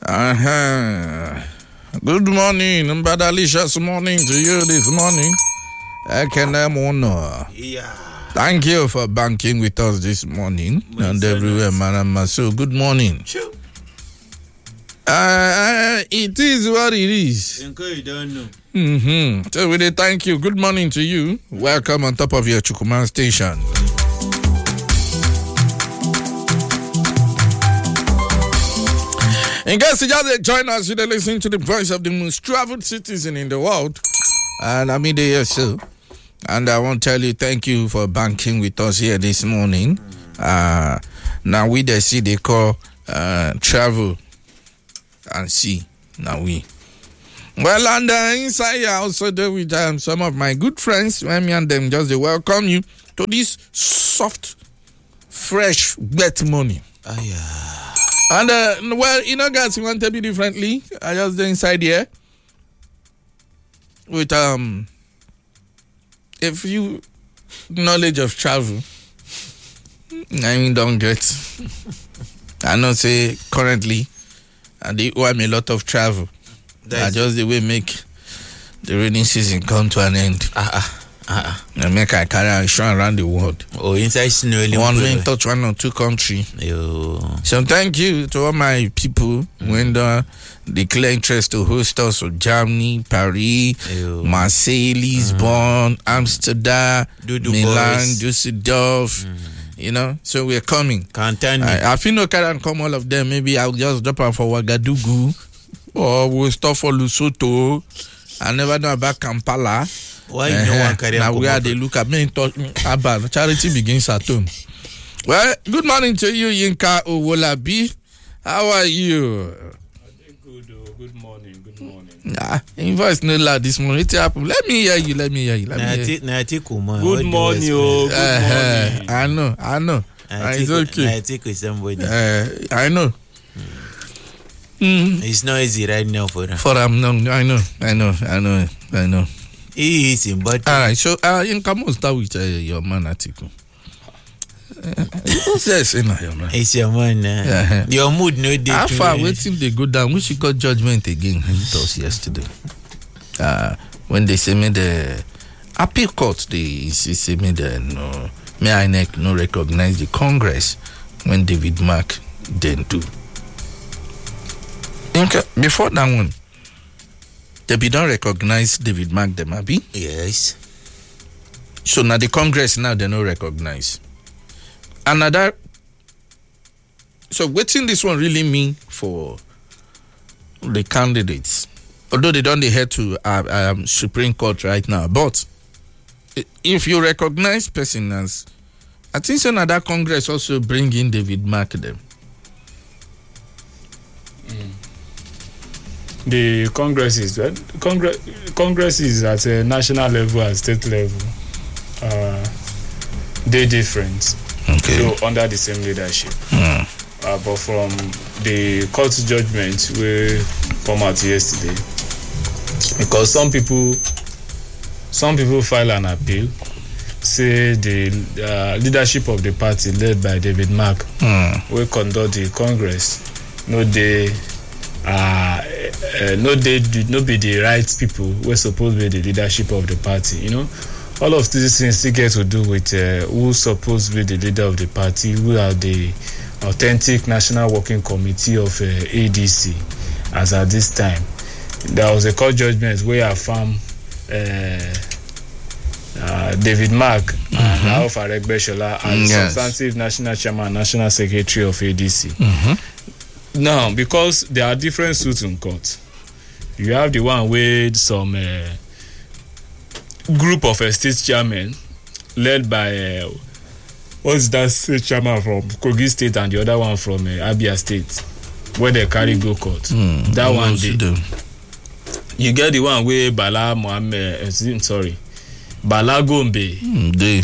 Good morning, Mbadalicious morning to you this morning. Thank you for banking with us this morning and everywhere, Madam. So, good morning. Sure. It is what it is. You don't know. So, we thank you. Good morning to you. Welcome on top of your Chukuman station. In case you just join us, you're listening to the voice of the most traveled citizen in the world. And I'm in the show. And I want to tell you thank you for banking with us here this morning. Now we the see they call travel and see. Now we. Well, and inside here also there with some of my good friends. Me and them just they welcome you to this soft, fresh, wet morning. Oh yeah. And well, you know, guys, you want to be differently. I just inside here with a few knowledge of travel. I mean, don't get. I know say currently, and they owe me a lot of travel. I just the way make the rainy season come to an end. And make I carry a show around the world. Oh, inside snow. One main touch 1 or 2 countries. So thank you to all my people when they declare interest to host us to Germany, Paris, Marseille, Lisbon, Amsterdam, Milan, Düsseldorf. You know, so we're coming. I feel no can come all of them. Maybe I'll just drop out for Ouagadougou or we'll stop for Lesotho. I never know about Kampala. Why no one carry now we are they look at me about charity begins at home. Well, good morning to you, Yinka Owolabi. How are you? Good morning. Invoice no loud this morning. It happened. Let me hear you. Good morning. Good morning. I know. It's okay. I take with somebody. I know. It's not easy right now for them. No, I know. Easy, but all right. So, Yinka, must start with your man article. What's that saying now, man? It's your man. Your mood no day. How far waiting they go down? We should got judgment again. He told us yesterday. When they say me the appeal court, they say me the no. May I no recognize the Congress when David Mark then do. Before that one, they don't recognize David Mark them, abi? Yes. So now the Congress now they don't recognize. Another. So what thing this one really mean for the candidates? Although they don't head to Supreme Court right now, but if you recognize person as, I think so now that Congress also bring in David Mark them. The Congress is at a national level and state level. They're different. Okay. So under the same leadership. But from the court judgment we come out yesterday, because some people file an appeal, say the leadership of the party led by David Mark will conduct the Congress. No be the right people we're supposed to be the leadership of the party. You know, all of these things still get to do with who's supposed to be the leader of the party, who are the authentic National Working Committee of ADC. As at this time, there was a court judgment where I found David Mark and Rauf Aregbesola as substantive national chairman, national secretary of ADC. Now, because there are different suits in court, you have the one with some group of state chairmen led by what's that state chairman from Kogi State and the other one from Abia State, where they carry go court. That one day. You get the one where Bala Gombe